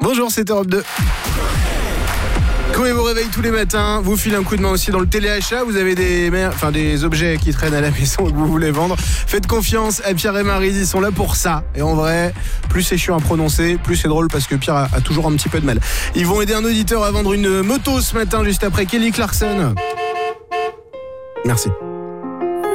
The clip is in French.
Bonjour, c'est Europe 2. Coé vous réveille tous les matins, vous filez un coup de main aussi dans le téléachat, vous avez des objets qui traînent à la maison et que vous voulez vendre. Faites confiance à Pierre et Maryse, ils sont là pour ça. Et en vrai, plus c'est chiant à prononcer, plus c'est drôle parce que Pierre a toujours un petit peu de mal. Ils vont aider un auditeur à vendre une moto ce matin juste après Kelly Clarkson. Merci.